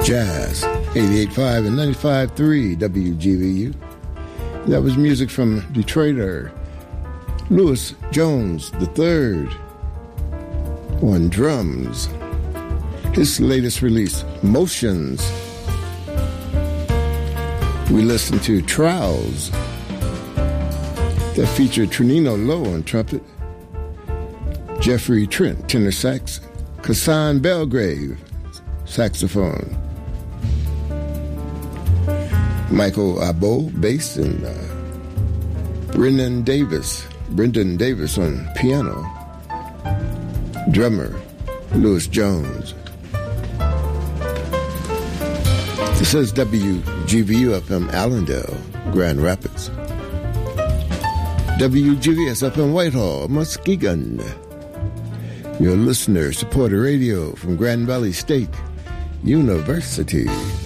Jazz, 88.5 and 95.3 WGVU. That was music from Detroiter Louis Jones III on drums. His latest release, Motions. We listened to Trials that featured Trinino Lowe on trumpet, Jeffrey Trent, tenor sax, Kassan Belgrave, saxophone, Michael Abo, bass, and Brendan Davis on piano, drummer Louis Jones. This is WGVU FM Allendale, Grand Rapids. WGVS FM Whitehall, Muskegon. Your listener-supported radio from Grand Valley State University.